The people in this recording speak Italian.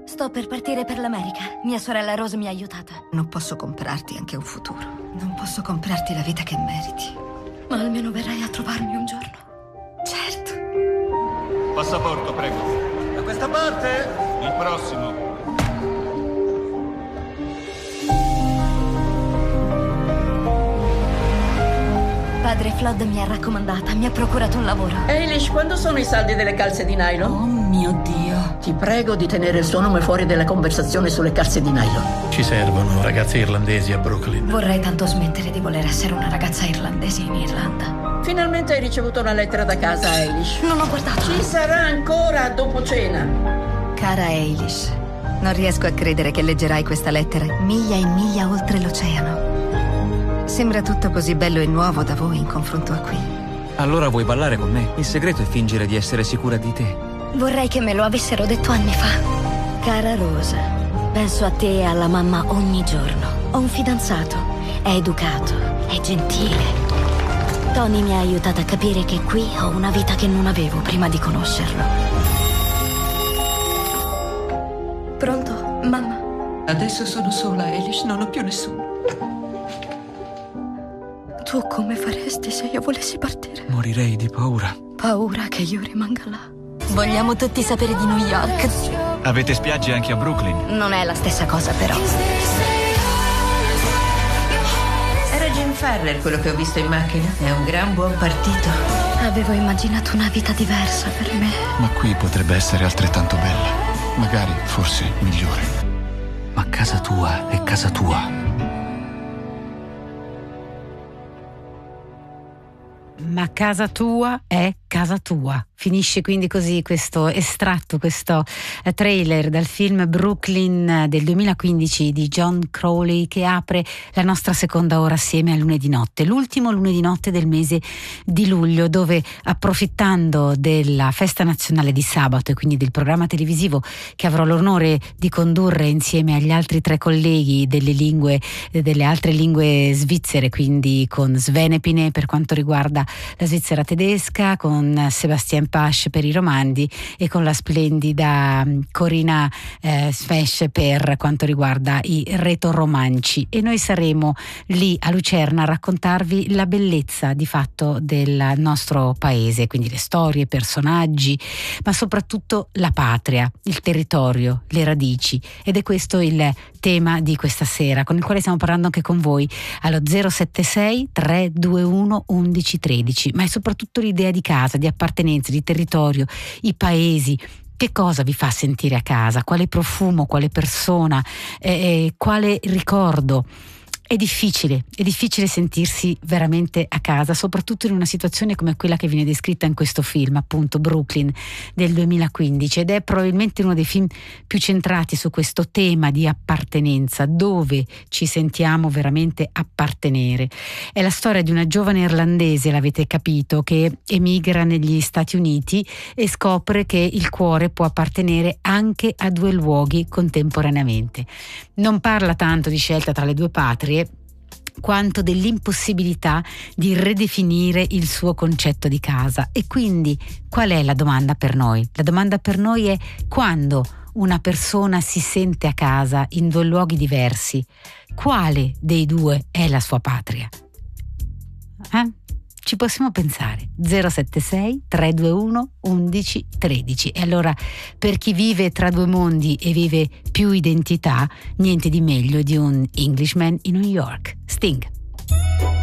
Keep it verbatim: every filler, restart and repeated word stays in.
Sto per partire per l'America. Mia sorella Rose mi ha aiutata. Non posso comprarti anche un futuro. Non posso comprarti la vita che meriti. Ma almeno verrai a trovarmi un giorno. Certo. Passaporto, prego. Da questa parte? Il prossimo. Padre Flood mi ha raccomandata, mi ha procurato un lavoro. Eilish, quando sono i saldi delle calze di nylon? Oh mio Dio. Ti prego di tenere il suo nome fuori dalla conversazione sulle calze di nylon. Ci servono ragazze irlandesi a Brooklyn. Vorrei tanto smettere di voler essere una ragazza irlandese in Irlanda. Finalmente hai ricevuto una lettera da casa, Eilish. Non ho guardato. Ci sarà ancora dopo cena. Cara Eilish, non riesco a credere che leggerai questa lettera miglia e miglia oltre l'oceano. Sembra tutto così bello e nuovo da voi in confronto a qui. Allora vuoi ballare con me? Il segreto è fingere di essere sicura di te. Vorrei che me lo avessero detto anni fa. Cara Rosa, penso a te e alla mamma ogni giorno. Ho un fidanzato, è educato, è gentile. Tony mi ha aiutato a capire che qui ho una vita che non avevo prima di conoscerlo. Pronto, mamma? Adesso sono sola, Eilish, non ho più nessuno. Tu come faresti se io volessi partire? Morirei di paura. Paura che io rimanga là. Vogliamo tutti sapere di New York. Avete spiagge anche a Brooklyn? Non è la stessa cosa, però. Era Jim Farrell quello che ho visto in macchina. È un gran buon partito. Avevo immaginato una vita diversa per me. Ma qui potrebbe essere altrettanto bella. Magari, forse, migliore. Ma casa tua è casa tua. Ma casa tua è casa tua. Finisce quindi così questo estratto, questo trailer dal film Brooklyn del duemilaquindici di John Crowley, che apre la nostra seconda ora assieme a Lunedì Notte, l'ultimo lunedì notte del mese di luglio, dove, approfittando della festa nazionale di sabato e quindi del programma televisivo che avrò l'onore di condurre insieme agli altri tre colleghi delle lingue, delle altre lingue svizzere, quindi con Svenepine per quanto riguarda la Svizzera tedesca, con Sebastian Pasch per i romandi e con la splendida Corina eh, Smesh per quanto riguarda i retoromanci, e noi saremo lì a Lucerna a raccontarvi la bellezza di fatto del nostro paese, quindi le storie, i personaggi, ma soprattutto la patria, il territorio, le radici, ed è questo il tema di questa sera, con il quale stiamo parlando anche con voi allo zero sette sei tre due uno undici tredici, ma è soprattutto l'idea di casa, di appartenenza, di territorio, i paesi. Che cosa vi fa sentire a casa? Quale profumo, quale persona, eh, quale ricordo? È difficile, è difficile sentirsi veramente a casa, soprattutto in una situazione come quella che viene descritta in questo film, appunto Brooklyn del duemilaquindici, ed è probabilmente uno dei film più centrati su questo tema di appartenenza, dove ci sentiamo veramente appartenere. È la storia di una giovane irlandese, l'avete capito, che emigra negli Stati Uniti e scopre che il cuore può appartenere anche a due luoghi contemporaneamente. Non parla tanto di scelta tra le due patrie, quanto dell'impossibilità di ridefinire il suo concetto di casa. E quindi qual è la domanda per noi? La domanda per noi è: quando una persona si sente a casa in due luoghi diversi, quale dei due è la sua patria? Eh? Ci possiamo pensare. zero sette sei tre due uno undici tredici. E allora, per chi vive tra due mondi e vive più identità, niente di meglio di un Englishman in New York. Sting.